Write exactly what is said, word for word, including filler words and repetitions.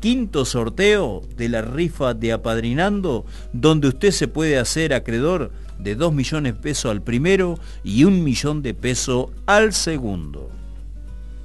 quinto sorteo de la rifa de Apadrinando, donde usted se puede hacer acreedor de dos millones de pesos al primero y un millón de pesos al segundo.